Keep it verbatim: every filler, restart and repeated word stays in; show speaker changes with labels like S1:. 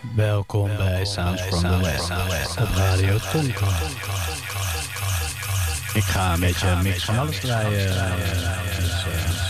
S1: Welkom bij Sounds from the West op Radio Tonka. Ik ga een beetje een mix van alles draaien. Dus, uh,